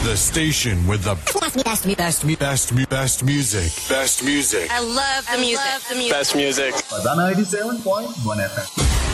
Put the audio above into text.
The station with the best music. Best music. I love the music. Best music. Fazana 87.1 FM.